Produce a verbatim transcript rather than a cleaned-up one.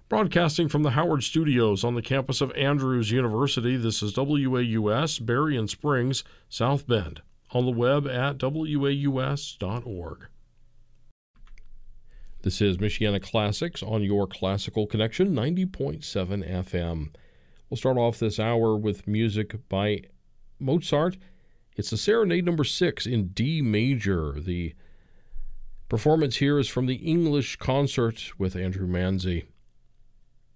Broadcasting from the Howard Studios on the campus of Andrews University, this is W A U S, Berrien Springs, South Bend, on the web at W A U S dot org. This is Michiana Classics on your Classical Connection, ninety point seven F M. We'll start off this hour with music by Mozart. It's the Serenade number six in D major. The performance here is from the English Concert with Andrew Manze.